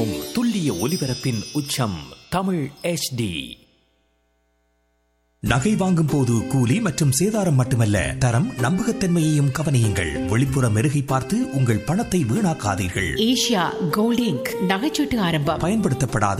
நேரமும் துல்லிய ஒலிபரப்பின் உச்சம் தமிழ் HD. நகை வாங்கும் போது கூலி மற்றும் சேதாரம் மட்டுமல்ல, தரம் நம்பகத்தன்மையையும் கவனியுங்கள். வெளிப்புற மெருகை பார்த்து உங்கள் பணத்தை வீணாக்காதீர்கள். ஏஷியா கோல்ட் இங்க் நகைச்சீட்டு ஆரம்பம். பயன்படுத்தப்படாத